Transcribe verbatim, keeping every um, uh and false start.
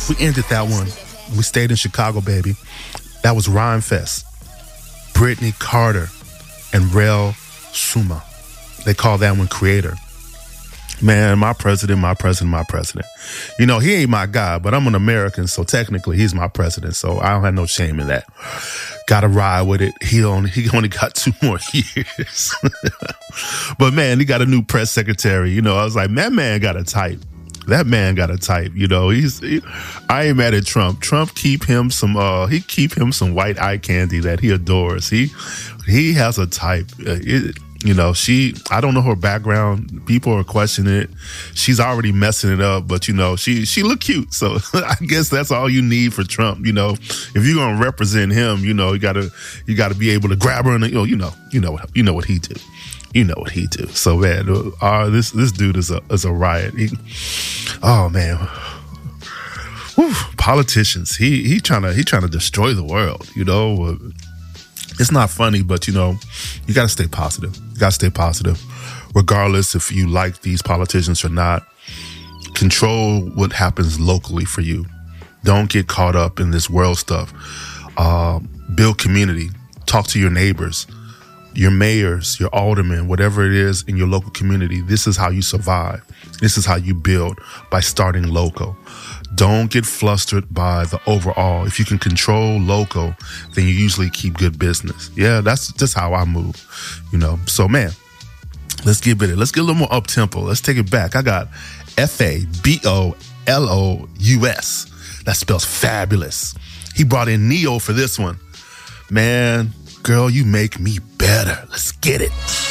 We ended that one. We stayed in Chicago, baby. That was Rhyme Fest. Brittany Carter and Rel Suma. They call that one Creator. Man, my president, my president, my president. You know, he ain't my guy, but I'm an American, so technically he's my president, so I don't have no shame in that. Gotta ride with it. He only he only got two more years. But man, he got a new press secretary. You know, I was like, that man got a type. That man got a type. You know, he's. He, I ain't mad at Trump. Trump keep him some. Uh, he keep him some white eye candy that he adores. He he has a type. Uh, it, You know, she, I don't know her background. People are questioning it. She's already messing it up, but, you know, she she look cute. So I guess that's all you need for Trump. You know, if you're going to represent him, you know, you got to you got to be able to grab her and, you know, you know, you know, you know what he do. You know what he do. So, man, uh, this this dude is a is a riot. He, oh, man. Whew, politicians. He he trying to he trying to destroy the world, you know. It's not funny, but, you know, you got to stay positive. You got to stay positive, regardless if you like these politicians or not. Control what happens locally for you. Don't get caught up in this world stuff. Uh, build community. Talk to your neighbors, your mayors, your aldermen, whatever it is in your local community. This is how you survive. This is how you build, by starting local. Don't get flustered by the overall. If you can control local, then you usually keep good business. Yeah, that's just how I move, you know. So, man, let's get with it. Let's get a little more up-tempo. Let's take it back. I got F A B O L O U S. That spells fabulous. He brought in Neo for this one. Man, girl, you make me better. Let's get it.